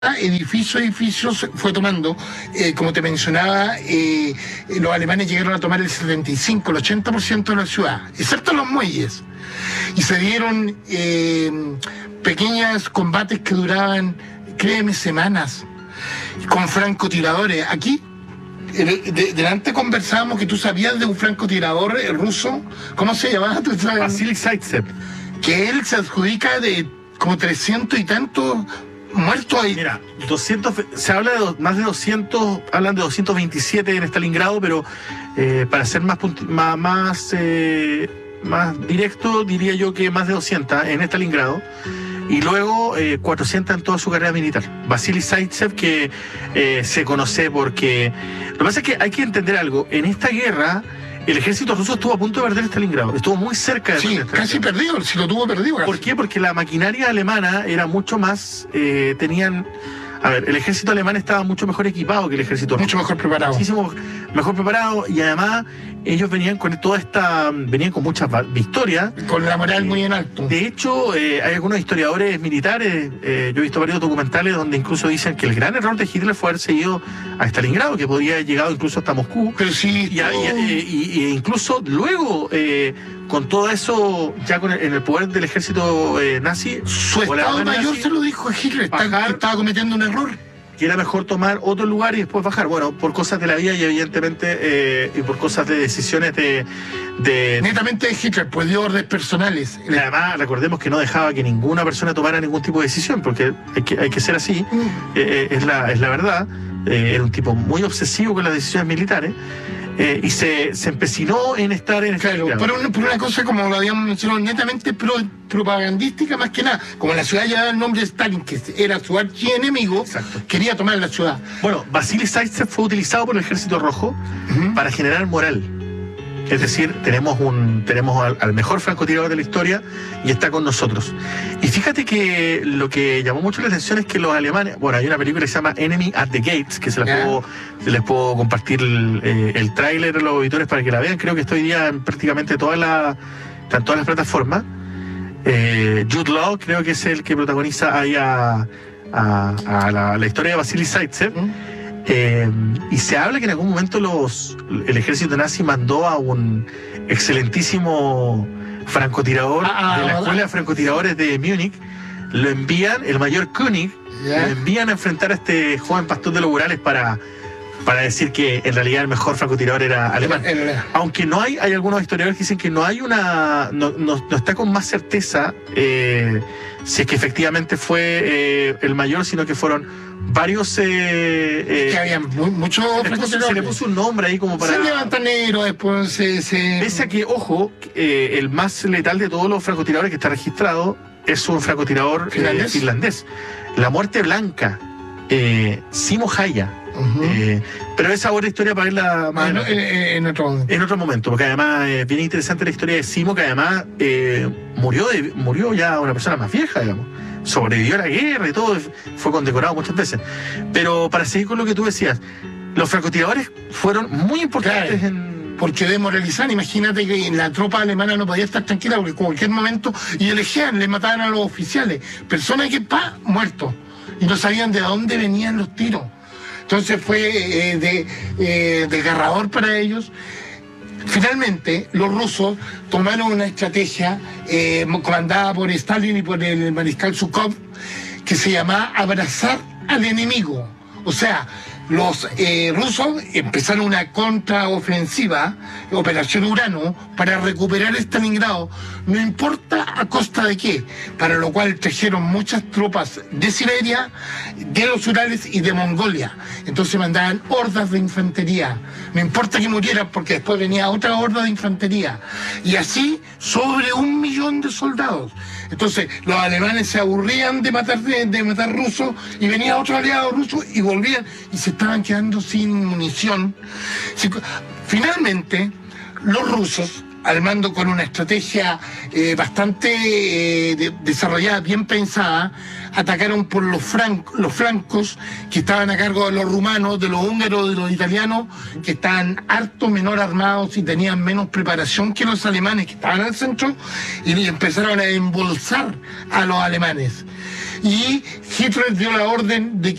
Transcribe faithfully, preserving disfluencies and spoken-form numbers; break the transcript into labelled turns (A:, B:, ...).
A: edificio a edificio se fue tomando, eh, como te mencionaba, eh, los alemanes llegaron a tomar el setenta y cinco, el ochenta por ciento de la ciudad, excepto los muelles, y se dieron eh, pequeños combates que duraban, créeme, semanas, con francotiradores. Aquí, de, de, delante conversábamos que tú sabías de un francotirador eh, ruso, ¿cómo se llamaba? ¿Tú sabes?
B: Vasily Zaitsev.
A: Que él se adjudica de como trescientos y tantos muertos ahí.
B: Mira, doscientos, se habla de do, más de doscientos, hablan de doscientos veintisiete en Stalingrado, pero eh, para ser más más más, eh, más directo, diría yo que más de doscientos en Stalingrado. Y luego eh, cuatrocientos en toda su carrera militar. Vasily Zaitsev, que eh, se conoce porque... Lo que pasa es que hay que entender algo. En esta guerra, el ejército ruso estuvo a punto de perder Stalingrado. Estuvo muy cerca de
A: sí,
B: perder
A: casi perdido, si lo tuvo perdido. Casi.
B: ¿Por qué? Porque la maquinaria alemana era mucho más... Eh, tenían... A ver, el ejército alemán estaba mucho mejor equipado que el ejército ruso.
A: Mucho mejor preparado.
B: Muchísimo mejor preparado, y además ellos venían con toda esta... Venían con muchas victorias.
A: Con la moral eh, muy en alto.
B: De hecho, eh, hay algunos historiadores militares, eh, yo he visto varios documentales donde incluso dicen que el gran error de Hitler fue haber seguido a Stalingrado, que podría haber llegado incluso hasta Moscú.
A: Pero sí...
B: Y, y, y, y incluso luego... Eh, con todo eso, ya con el, en el poder del ejército eh, nazi...
A: Su estado mayor nazi, se lo dijo a Hitler, bajar, que estaba cometiendo un error.
B: Que era mejor tomar otro lugar y después bajar. Bueno, por cosas de la vida y evidentemente, eh, y por cosas de decisiones de... de
A: netamente de Hitler, pues dio órdenes personales.
B: Y además, recordemos que no dejaba que ninguna persona tomara ningún tipo de decisión, porque hay que, hay que ser así, mm. eh, es, la, es la verdad. Eh, era un tipo muy obsesivo con las decisiones militares. Eh, y se, se empecinó en estar en...
A: Claro, por, un, por una cosa, como lo habíamos mencionado, netamente pro, propagandística más que nada. Como la ciudad llevaba el nombre de Stalin, que era su archienemigo, quería tomar la ciudad.
B: Bueno, Vasily Zaitsev fue utilizado por el Ejército Rojo uh-huh. para generar moral. Es decir, tenemos un tenemos al, al mejor francotirador de la historia y está con nosotros. Y fíjate que lo que llamó mucho la atención es que los alemanes... Bueno, hay una película que se llama Enemy at the Gates, que se, las yeah. puedo, se les puedo compartir el, eh, el tráiler a los auditores para que la vean. Creo que estoy día en prácticamente todas las en todas las plataformas. Eh, Jude Law creo que es el que protagoniza ahí a, a, a la, la historia de Vasily Zaitsev. Mm. Eh, y se habla que en algún momento los, el ejército nazi mandó a un excelentísimo francotirador ah, de la escuela de francotiradores de Múnich, lo envían, el mayor König, yeah. lo envían a enfrentar a este joven pastor de los Urales para, para decir que en realidad el mejor francotirador era alemán. El, el, el. Aunque no hay, hay algunos historiadores que dicen que no hay una, no, no, no está con más certeza eh, si es que efectivamente fue eh, el mayor, sino que fueron varios eh, eh,
A: que habían muchos
B: francotiradores. Se le puso un nombre ahí como para...
A: Se levantan negros, después se... se...
B: Pese a que, ojo, eh, el más letal de todos los francotiradores que está registrado es un francotirador finlandés. Eh, finlandés. La muerte blanca, eh, Simo Häyhä. Uh-huh. eh, pero esa otra historia para verla más
A: en, en, en, otro momento.
B: en otro momento, porque además es eh, bien interesante la historia de Simo, que además eh, murió, de, murió ya una persona más vieja, digamos. Sobrevivió a la guerra y todo, fue condecorado muchas veces. Pero para seguir con lo que tú decías, los francotiradores fueron muy importantes claro, en...
A: porque desmoralizan, imagínate que la tropa alemana no podía estar tranquila porque en cualquier momento, y elegían, le mataban a los oficiales, personas que, pa, muertos, y no sabían de dónde venían los tiros. Entonces fue eh, de, eh, desgarrador para ellos. Finalmente, los rusos tomaron una estrategia eh, comandada por Stalin y por el mariscal Zhukov, que se llamaba abrazar al enemigo. O sea, los eh, rusos empezaron una contraofensiva, Operación Urano, para recuperar Stalingrado, no importa a costa de qué, para lo cual trajeron muchas tropas de Siberia, de los Urales y de Mongolia. Entonces mandaban hordas de infantería, no importa que murieran porque después venía otra horda de infantería, y así sobre un millón de soldados. Entonces los alemanes se aburrían de matar, de, de matar rusos, y venía otro aliado ruso y volvían, y se estaban quedando sin munición. Finalmente, los rusos, al mando con una estrategia eh, bastante eh, de, desarrollada, bien pensada, atacaron por los, fran los flancos que estaban a cargo de los rumanos, de los húngaros, de los italianos, que estaban harto menor armados y tenían menos preparación que los alemanes que estaban al centro, y empezaron a embolsar a los alemanes. y Hitler dio la orden de